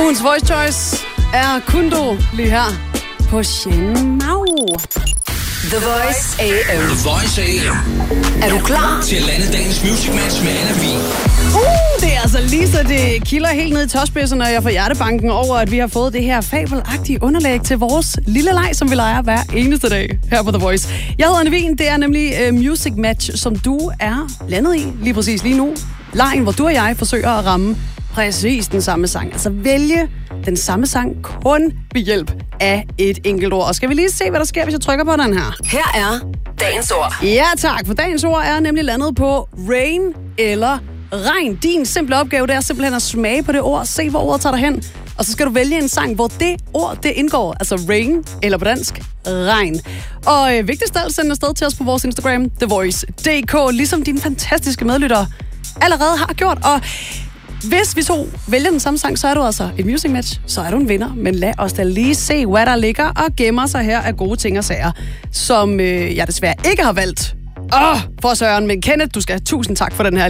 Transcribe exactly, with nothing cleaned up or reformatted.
Ugens Voice Choice er Kundo lige her på Shenmue. The Voice A M. The Voice A M. Er du klar til at lande dagens Music Match med Anna Vig? Uh, det er altså lige så det kilder helt ned i tåspidserne, og jeg får hjertebanken over, at vi har fået det her fabelagtige underlæg til vores lille leg, som vi leger hver eneste dag her på The Voice. Jeg hedder Anna Vig, det er nemlig uh, Music Match, som du er landet i lige præcis lige nu. Lejen, hvor du og jeg forsøger at ramme præcis den samme sang. Altså vælge den samme sang kun ved hjælp af et enkelt ord. Og skal vi lige se, hvad der sker, hvis jeg trykker på den her? Her er dagens ord. Ja tak, for dagens ord er nemlig landet på rain eller regn. Din simple opgave, det er simpelthen at smage på det ord, se hvor ordet tager dig hen, og så skal du vælge en sang, hvor det ord, det indgår. Altså rain, eller på dansk, regn. Og øh, vigtigst af alt, send afsted til os på vores Instagram, The Voice punktum d k, ligesom dine fantastiske medlyttere allerede har gjort. Og hvis vi to vælger den samme sang, så er du altså et music match, så er du en vinder. Men lad os da lige se, hvad der ligger og gemmer sig her af gode ting og sager, som øh, jeg desværre ikke har valgt. Åh, for søren, men Kenneth, du skal have tusind tak for den her